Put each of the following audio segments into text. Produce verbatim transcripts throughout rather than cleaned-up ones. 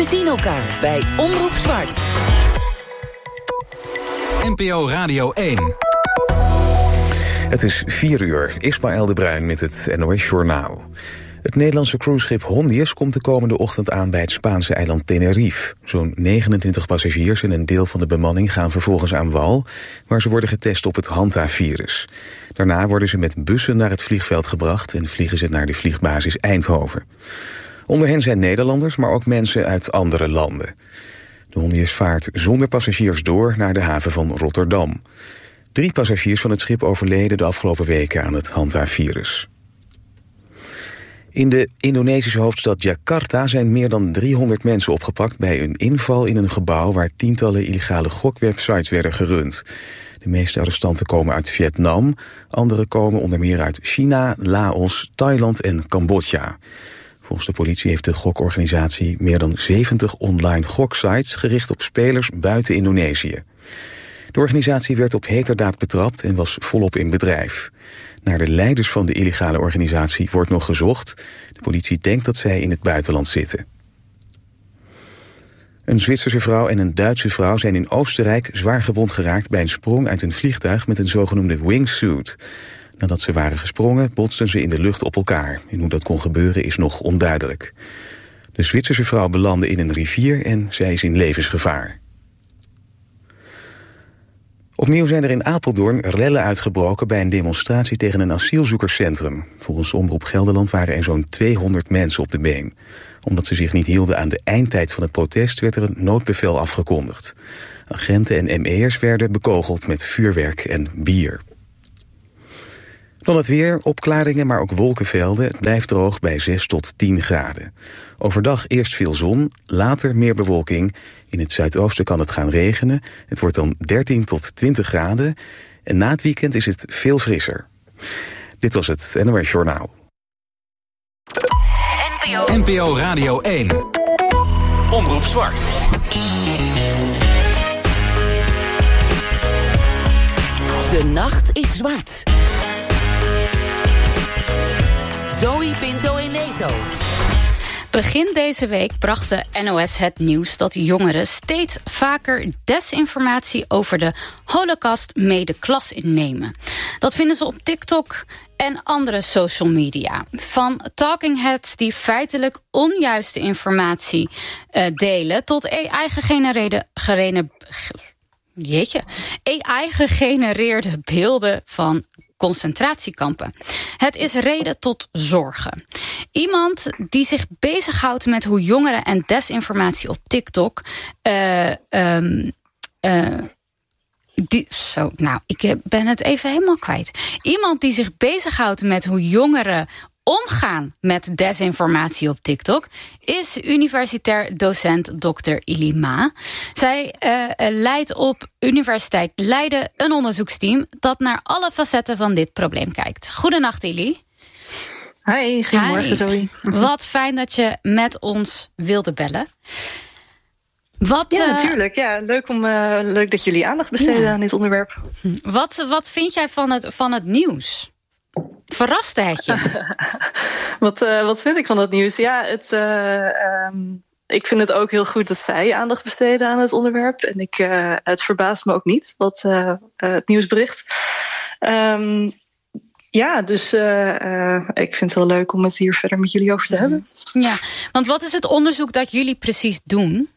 zien elkaar bij Omroep Zwart. N P O Radio één. Het is vier uur. Ismaël de Bruin met het N O S-journaal. Het Nederlandse cruiseschip Hondius komt de komende ochtend aan bij het Spaanse eiland Tenerife. Zo'n negenentwintig passagiers en een deel van de bemanning gaan vervolgens aan wal, waar ze worden getest op het Hanta-virus. Daarna worden ze met bussen naar het vliegveld gebracht en vliegen ze naar de vliegbasis Eindhoven. Onder hen zijn Nederlanders, maar ook mensen uit andere landen. De Hondius vaart zonder passagiers door naar de haven van Rotterdam. Drie passagiers van het schip overleden de afgelopen weken aan het Hanta-virus. In de Indonesische hoofdstad Jakarta zijn meer dan driehonderd mensen opgepakt bij een inval in een gebouw waar tientallen illegale gokwebsites werden gerund. De meeste arrestanten komen uit Vietnam, andere komen onder meer uit China, Laos, Thailand en Cambodja. Volgens de politie heeft de gokorganisatie meer dan zeventig online goksites gericht op spelers buiten Indonesië. De organisatie werd op heterdaad betrapt en was volop in bedrijf. Naar de leiders van de illegale organisatie wordt nog gezocht. De politie denkt dat zij in het buitenland zitten. Een Zwitserse vrouw en een Duitse vrouw zijn in Oostenrijk zwaar gewond geraakt bij een sprong uit een vliegtuig met een zogenoemde wingsuit. Nadat ze waren gesprongen, botsten ze in de lucht op elkaar. En hoe dat kon gebeuren is nog onduidelijk. De Zwitserse vrouw belandde in een rivier en zij is in levensgevaar. Opnieuw zijn er in Apeldoorn rellen uitgebroken bij een demonstratie tegen een asielzoekerscentrum. Volgens Omroep Gelderland waren er zo'n tweehonderd mensen op de been. Omdat ze zich niet hielden aan de eindtijd van het protest werd er een noodbevel afgekondigd. Agenten en M E'ers werden bekogeld met vuurwerk en bier. Dan het weer, opklaringen, maar ook wolkenvelden. Het blijft droog bij zes tot tien graden. Overdag eerst veel zon, later meer bewolking. In het zuidoosten kan het gaan regenen. Het wordt dan dertien tot twintig graden. En na het weekend is het veel frisser. Dit was het N O S Journaal. N P O Radio één. Omroep Zwart. De nacht is zwart. Zoe Pinto in Leto. Begin deze week bracht de N O S het nieuws dat jongeren steeds vaker desinformatie over de Holocaust mee de klas innemen. Dat vinden ze op TikTok en andere social media. Van talking heads die feitelijk onjuiste informatie uh, delen tot A I-gegenereerde gerene, jeetje, A I-gegenereerde beelden van concentratiekampen. Het is reden tot zorgen. Iemand die zich bezighoudt met hoe jongeren en desinformatie op TikTok Uh, um, uh, die, zo, nou, ik ben het even helemaal kwijt. Iemand die zich bezighoudt met hoe jongeren omgaan met desinformatie op TikTok is universitair docent dokter Ili Ma. Zij uh, leidt op Universiteit Leiden een onderzoeksteam dat naar alle facetten van dit probleem kijkt. Goedenacht, Ili. Hi, goedemorgen, Zoe. Wat fijn dat je met ons wilde bellen. Wat, ja, uh, natuurlijk. Ja, leuk, om, uh, leuk dat jullie aandacht besteden ja. aan dit onderwerp. Wat, wat vind jij van het, van het nieuws? Verraste het je? wat, uh, wat vind ik van dat nieuws? Ja, het, uh, um, ik vind het ook heel goed dat zij aandacht besteden aan het onderwerp. En ik, uh, het verbaast me ook niet, wat uh, uh, het nieuwsbericht. Um, ja, dus uh, uh, ik vind het heel leuk om het hier verder met jullie over te hebben. Ja, want wat is het onderzoek dat jullie precies doen?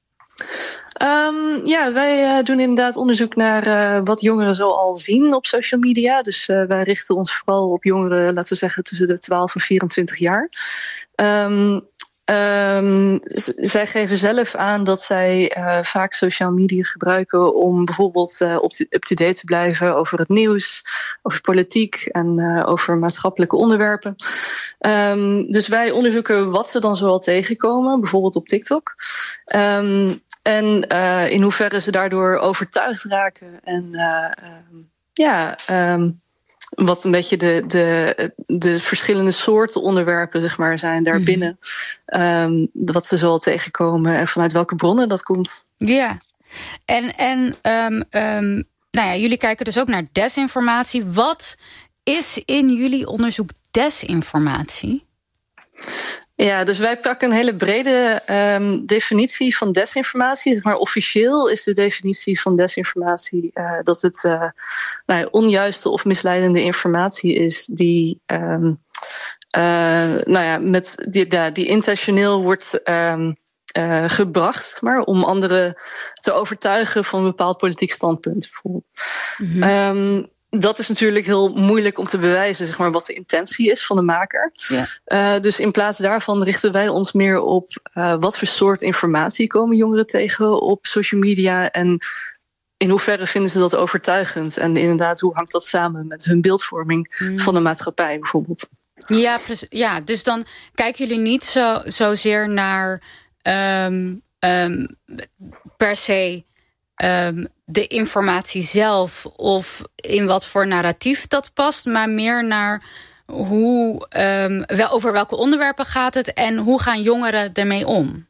Um, ja, wij uh, doen inderdaad onderzoek naar uh, wat jongeren zo al zien op social media. Dus uh, wij richten ons vooral op jongeren, laten we zeggen, tussen de twaalf en vierentwintig jaar. Um, Um, z- zij geven zelf aan dat zij uh, vaak social media gebruiken om bijvoorbeeld uh, up-to-date te blijven over het nieuws, over politiek en uh, over maatschappelijke onderwerpen. Um, dus wij onderzoeken wat ze dan zoal tegenkomen, bijvoorbeeld op TikTok. Um, en uh, in hoeverre ze daardoor overtuigd raken en uh, um, ja... Um, wat een beetje de, de, de verschillende soorten onderwerpen, zeg maar, zijn daarbinnen. Mm-hmm. Um, wat ze zoal tegenkomen en vanuit welke bronnen dat komt. Ja, en, en um, um, nou ja, jullie kijken dus ook naar desinformatie. Wat is in jullie onderzoek desinformatie? Ja, dus wij pakken een hele brede um, definitie van desinformatie. Zeg maar officieel is de definitie van desinformatie uh, dat het uh, nou ja, onjuiste of misleidende informatie is die, um, uh, nou ja, met die, ja, die intentioneel wordt um, uh, gebracht, maar om anderen te overtuigen van een bepaald politiek standpunt, bijvoorbeeld. Mm-hmm. Um, Dat is natuurlijk heel moeilijk om te bewijzen, zeg maar, wat de intentie is van de maker. Ja. Uh, dus in plaats daarvan richten wij ons meer op uh, wat voor soort informatie komen jongeren tegen op social media en in hoeverre vinden ze dat overtuigend en inderdaad hoe hangt dat samen met hun beeldvorming mm. van de maatschappij bijvoorbeeld. Ja, precies, ja, dus dan kijken jullie niet zo, zozeer naar um, um, per se Um, de informatie zelf of in wat voor narratief dat past, maar meer naar hoe, um, wel, over welke onderwerpen gaat het en hoe gaan jongeren ermee om?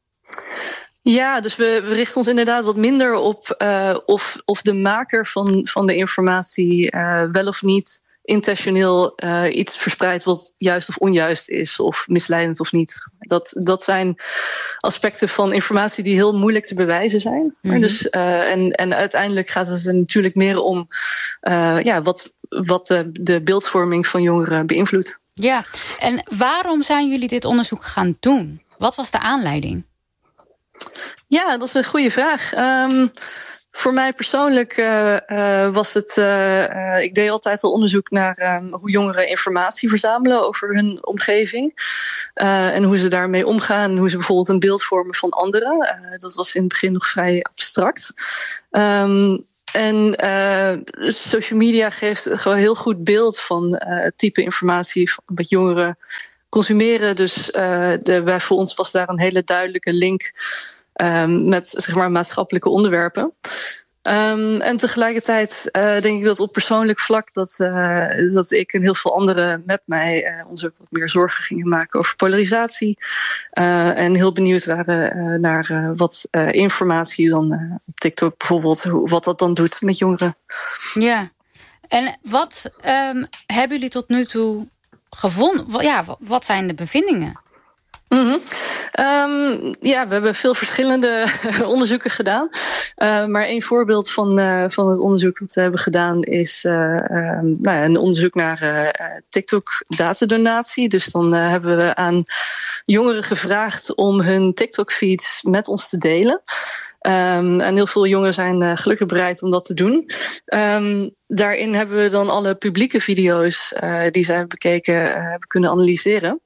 Ja, dus we, we richten ons inderdaad wat minder op uh, of, of de maker van, van de informatie uh, wel of niet intentioneel uh, iets verspreidt wat juist of onjuist is, of misleidend of niet. Dat, dat zijn aspecten van informatie die heel moeilijk te bewijzen zijn. Mm-hmm. Maar dus, uh, en, en uiteindelijk gaat het er natuurlijk meer om uh, ja, wat, wat de, de beeldvorming van jongeren beïnvloedt. Ja, en waarom zijn jullie dit onderzoek gaan doen? Wat was de aanleiding? Ja, dat is een goede vraag. Um, Voor mij persoonlijk uh, uh, was het... Uh, uh, ik deed altijd al onderzoek naar um, hoe jongeren informatie verzamelen over hun omgeving. Uh, en hoe ze daarmee omgaan. En hoe ze bijvoorbeeld een beeld vormen van anderen. Uh, dat was in het begin nog vrij abstract. Um, en uh, social media geeft gewoon een heel goed beeld van uh, het type informatie wat jongeren consumeren. Dus uh, de, bij, voor ons was daar een hele duidelijke link Um, met zeg maar maatschappelijke onderwerpen. Um, en tegelijkertijd uh, denk ik dat op persoonlijk vlak dat, uh, dat ik en heel veel anderen met mij uh, ons ook wat meer zorgen gingen maken over polarisatie. Uh, en heel benieuwd waren uh, naar uh, wat uh, informatie dan uh, op TikTok bijvoorbeeld, hoe, wat dat dan doet met jongeren. Ja, en wat um, hebben jullie tot nu toe gevonden? Ja, wat zijn de bevindingen? Mm-hmm. Um, ja, we hebben veel verschillende onderzoeken gedaan. Uh, maar een voorbeeld van, uh, van het onderzoek dat we hebben gedaan is uh, um, nou ja, een onderzoek naar uh, TikTok-datadonatie. Dus dan uh, hebben we aan jongeren gevraagd om hun TikTok-feeds met ons te delen. Um, en heel veel jongeren zijn uh, gelukkig bereid om dat te doen. Um, daarin hebben we dan alle publieke video's uh, die zij hebben bekeken uh, hebben kunnen analyseren.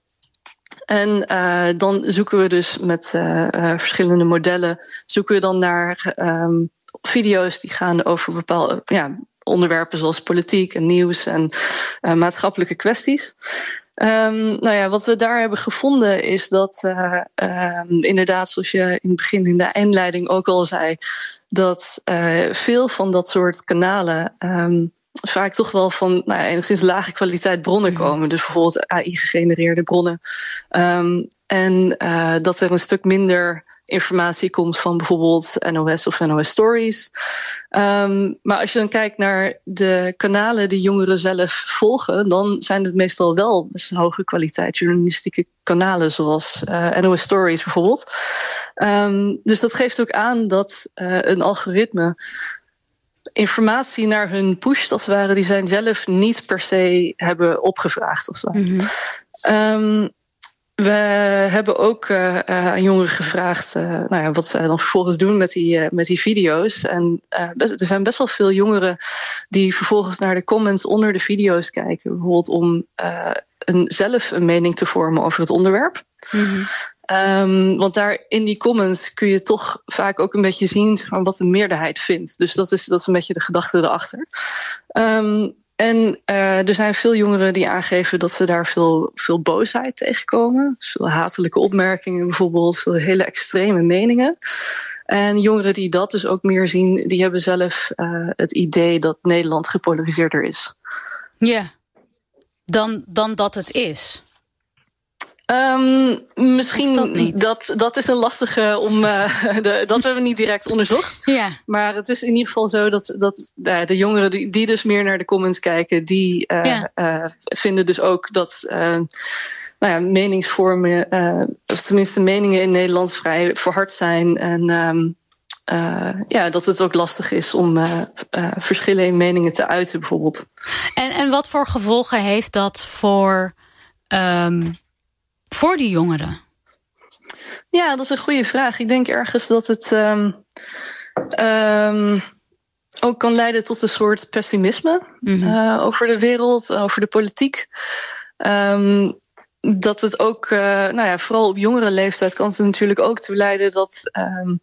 En uh, dan zoeken we dus met uh, uh, verschillende modellen zoeken we dan naar um, video's die gaan over bepaalde ja, onderwerpen zoals politiek en nieuws en uh, maatschappelijke kwesties. Um, nou ja, wat we daar hebben gevonden is dat uh, uh, inderdaad, zoals je in het begin in de inleiding ook al zei, dat uh, veel van dat soort kanalen um, vaak toch wel van nou ja, enigszins lage kwaliteit bronnen komen. Dus bijvoorbeeld A I-gegenereerde bronnen. Um, en uh, dat er een stuk minder informatie komt van bijvoorbeeld N O S of N O S Stories. Um, maar als je dan kijkt naar de kanalen die jongeren zelf volgen, dan zijn het meestal wel best hoge kwaliteit journalistieke kanalen, zoals uh, N O S Stories bijvoorbeeld. Um, dus dat geeft ook aan dat uh, een algoritme informatie naar hun pusht, als het ware, die zij zelf niet per se hebben opgevraagd. Of zo. Mm-hmm. Um, we hebben ook uh, aan jongeren gevraagd uh, nou ja, wat zij dan vervolgens doen met die, uh, met die video's. En uh, best, er zijn best wel veel jongeren die vervolgens naar de comments onder de video's kijken. Bijvoorbeeld om uh, een, zelf een mening te vormen over het onderwerp. Mm-hmm. Um, want daar in die comments kun je toch vaak ook een beetje zien van wat de meerderheid vindt. Dus dat is, dat is een beetje de gedachte erachter. Um, en uh, er zijn veel jongeren die aangeven dat ze daar veel, veel boosheid tegenkomen. Veel hatelijke opmerkingen bijvoorbeeld, veel hele extreme meningen. En jongeren die dat dus ook meer zien, die hebben zelf uh, het idee dat Nederland gepolariseerder is. Ja, dan, dan dat het is. Um, misschien, dat, niet? dat dat is een lastige om. Uh, de, dat hebben we niet direct onderzocht. Ja. Maar het is in ieder geval zo dat, dat uh, de jongeren die, die dus meer naar de comments kijken, die uh, ja. uh, vinden dus ook dat uh, nou ja, meningsvormen, uh, of tenminste meningen in Nederland vrij verhard zijn. En um, uh, ja, dat het ook lastig is om uh, uh, verschillen in meningen te uiten, bijvoorbeeld. En, en wat voor gevolgen heeft dat voor. Um, Voor die jongeren? Ja, dat is een goede vraag. Ik denk ergens dat het um, um, ook kan leiden tot een soort pessimisme mm-hmm. uh, over de wereld, over de politiek. Um, dat het ook, uh, nou ja, vooral op jongere leeftijd kan het er natuurlijk ook toe leiden dat, um,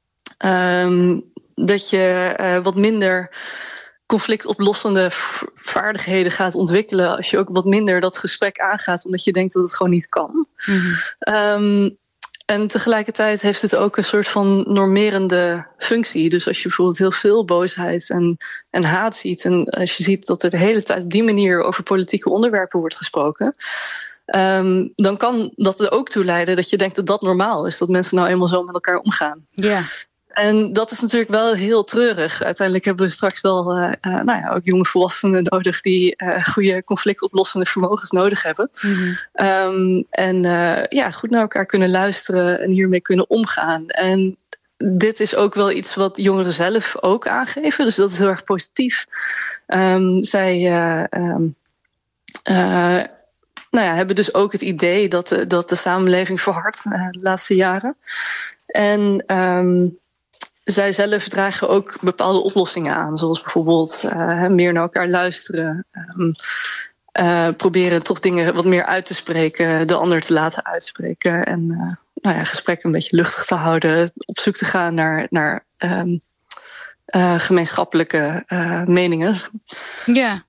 um, dat je uh, wat minder conflictoplossende vaardigheden gaat ontwikkelen als je ook wat minder dat gesprek aangaat, omdat je denkt dat het gewoon niet kan. Mm-hmm. Um, en tegelijkertijd heeft het ook een soort van normerende functie. Dus als je bijvoorbeeld heel veel boosheid en, en haat ziet, en als je ziet dat er de hele tijd op die manier over politieke onderwerpen wordt gesproken, um, dan kan dat er ook toe leiden dat je denkt dat dat normaal is, dat mensen nou eenmaal zo met elkaar omgaan. Ja. Yeah. En dat is natuurlijk wel heel treurig. Uiteindelijk hebben we straks wel uh, uh, nou ja, ook jonge volwassenen nodig die uh, goede conflictoplossende vermogens nodig hebben. Mm-hmm. Um, en uh, ja, goed naar elkaar kunnen luisteren en hiermee kunnen omgaan. En dit is ook wel iets wat jongeren zelf ook aangeven. Dus dat is heel erg positief. Um, zij uh, um, uh, nou ja, hebben dus ook het idee dat de, dat de samenleving verhardt uh, de laatste jaren. En um, zij zelf dragen ook bepaalde oplossingen aan. Zoals bijvoorbeeld uh, meer naar elkaar luisteren. Um, uh, proberen toch dingen wat meer uit te spreken. De ander te laten uitspreken. En uh, nou ja, gesprekken een beetje luchtig te houden. Op zoek te gaan naar, naar um, uh, gemeenschappelijke uh, meningen. Ja.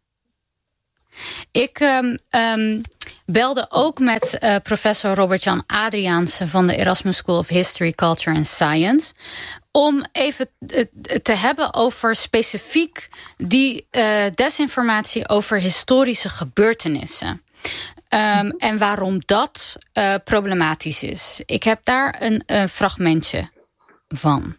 Ik um, um, belde ook met uh, professor Robert-Jan Adriaanse van de Erasmus School of History, Culture and Science, om even te hebben over specifiek die uh, desinformatie over historische gebeurtenissen. Um, en waarom dat uh, problematisch is. Ik heb daar een uh, fragmentje van.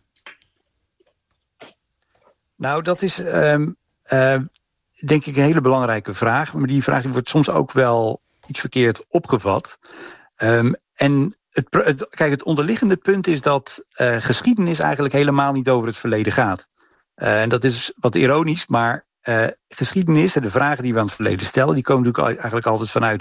Nou, dat is um, uh, denk ik een hele belangrijke vraag. Maar die vraag die wordt soms ook wel iets verkeerd opgevat. Um, en het, het, kijk, het onderliggende punt is dat uh, geschiedenis eigenlijk helemaal niet over het verleden gaat. Uh, en dat is wat ironisch, maar uh, geschiedenis en de vragen die we aan het verleden stellen, die komen natuurlijk eigenlijk altijd vanuit